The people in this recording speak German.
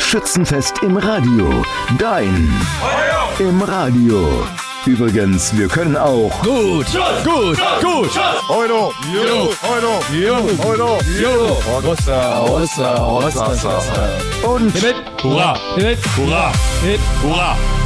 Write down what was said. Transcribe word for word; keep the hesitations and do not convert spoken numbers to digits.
Schützenfest im Radio. Dein Feuer im Radio. Übrigens, wir können auch gut, gut, gut. Euro, Jo, Euro, jo, Euro, jo. Russa, Russa, Russa, Russa. und Hit, hurra, hit, hurra, hit, hurra.